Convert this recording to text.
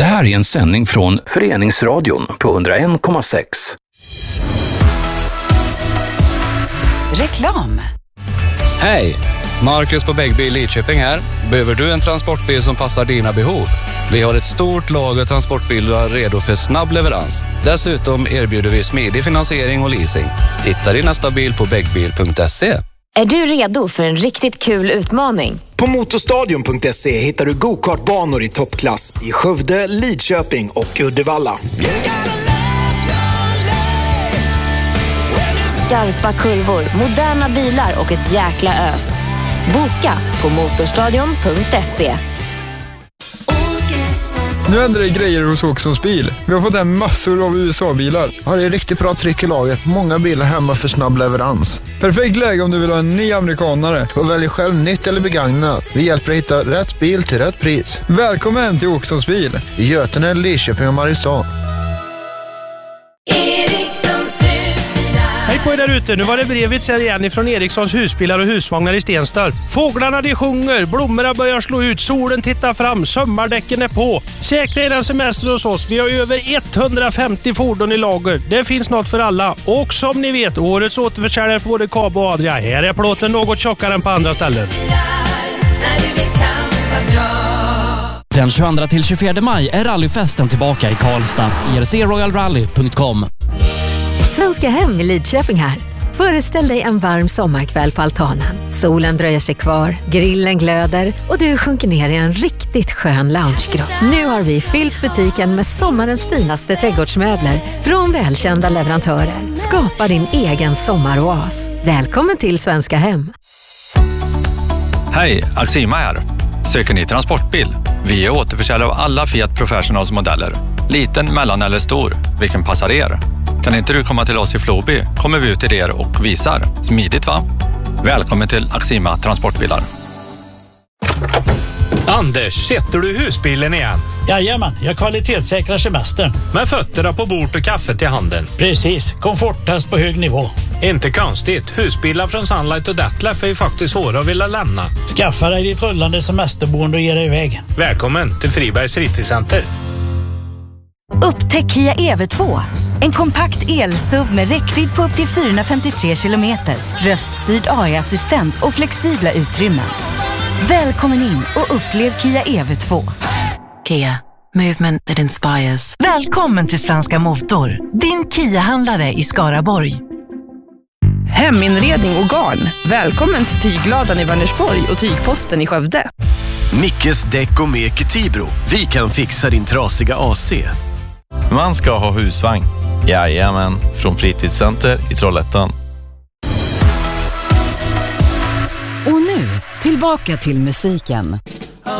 Det här är en sändning från Föreningsradion på 101,6. Reklam. Hej! Marcus på Bäggby i Lidköping här. Behöver du en transportbil som passar dina behov? Vi har ett stort lager transportbilar redo för snabb leverans. Dessutom erbjuder vi smidig finansiering och leasing. Hitta din nästa bil på bäggbil.se. Är du redo för en riktigt kul utmaning? På motorstadion.se hittar du go-kartbanor i toppklass i Skövde, Lidköping och Uddevalla. Skarpa kurvor, moderna bilar och ett jäkla ös. Boka på motorstadion.se. Nu ändrar det grejer hos Åkessons bil. Vi har fått hem massor av USA-bilar. Ja, det är riktigt bra tryck i laget. Många bilar hemma för snabb leverans. Perfekt läge om du vill ha en ny amerikanare. Och välj själv nytt eller begagnat. Vi hjälper dig hitta rätt bil till rätt pris. Välkommen till Åkessons bil. I Götene, Lidköping och Mariestad. Hej på er där ute, nu var det brevet här igen ifrån Erikssons husbilar och husvagnar i Stenstorp. Fåglarna de sjunger, blommorna börjar slå ut, solen tittar fram, sommardäcken är på. Säkra er en semester hos oss, vi har över 150 fordon i lager. Det finns något för alla. Och som ni vet, årets återförsäljare på både Kab och Adria. Här är plåten något tjockare än på andra ställen. Den 22 till 24 maj är rallyfesten tillbaka i Karlstad. ERCroyalrally.com. Svenska Hem i Lidköping här. Föreställ dig en varm sommarkväll på altanen. Solen dröjer sig kvar, grillen glöder och du sjunker ner i en riktigt skön loungegrott. Nu har vi fyllt butiken med sommarens finaste trädgårdsmöbler från välkända leverantörer. Skapa din egen sommaroas. Välkommen till Svenska Hem. Hej, Axima här. Söker ni transportbil? Vi är återförsäljare av alla Fiat Professionals modeller. Liten, mellan eller stor. Vilken passar er? Kan inte du komma till oss i Floby kommer vi ut till er och visar. Smidigt va? Välkommen till Axima Transportbilar. Anders, sätter du husbilen igen? Jajamän, jag kvalitetssäkrar semestern. Med fötterna på bord och kaffet i handen. Precis, komforttest på hög nivå. Inte konstigt, husbilar från Sunlight och Detlef är ju faktiskt svåra att vilja lämna. Skaffa dig ditt rullande semesterboende och ge dig iväg. Välkommen till Fribergs fritidscenter. Upptäck Kia EV2. En kompakt el-SUV med räckvidd på upp till 453 kilometer. Röststyrd AI-assistent och flexibla utrymmen. Välkommen in och upplev Kia EV2. Kia. Movement that inspires. Välkommen till Svenska Motor. Din Kia-handlare i Skaraborg. Heminredning och garn. Välkommen till Tygladan i Vänersborg och Tygposten i Skövde. Mickes däck och Meki Tibro. Vi kan fixa din trasiga AC. Man ska ha husvagn. Jajamän, från fritidscenter i Trollhättan. Och nu, tillbaka till musiken.